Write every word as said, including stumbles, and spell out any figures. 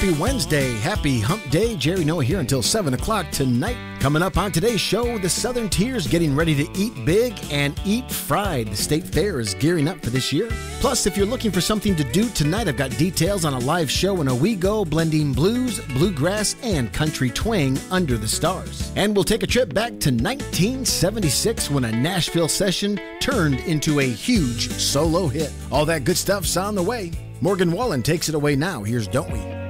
Happy Wednesday, happy hump day. Jerry Noah here until seven o'clock tonight. Coming up on today's show, the Southern Tiers getting ready to eat big and eat fried. The State Fair is gearing up for this year. Plus, if you're looking for something to do tonight, I've got details on a live show in Owego blending blues, bluegrass, and country twang under the stars. And we'll take a trip back to nineteen seventy-six when a Nashville session turned into a huge solo hit. All that good stuff's on the way. Morgan Wallen takes it away now. Here's Don't We?